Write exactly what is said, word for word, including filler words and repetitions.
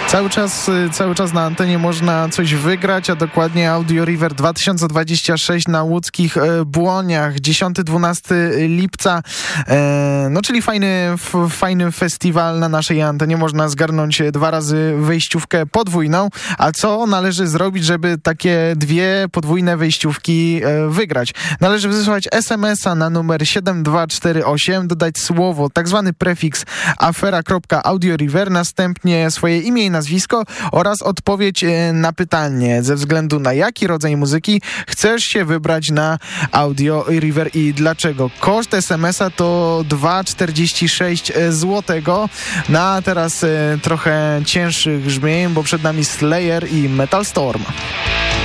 Cały czas, cały czas na antenie można coś wygrać, a dokładnie Audio River dwa tysiące dwadzieścia sześć na łódzkich Błoniach, dziesiątego do dwunastego lipca, no czyli fajny, f, fajny festiwal na naszej antenie. Można zgarnąć dwa razy wejściówkę podwójną, a co należy zrobić, żeby takie dwie podwójne wejściówki wygrać? Należy wysłać es em es a na numer siedem dwa cztery osiem, dodać słowo, tak zwany prefiks afera.audioriver, następnie swoje imię i nazwisko oraz odpowiedź na pytanie, ze względu na jaki rodzaj muzyki chcesz się wybrać na Audio River i dlaczego. Koszt es em es a to dwa czterdzieści sześć złotego. No a teraz e, trochę cięższych brzmień, bo przed nami Slayer i Metal Storm.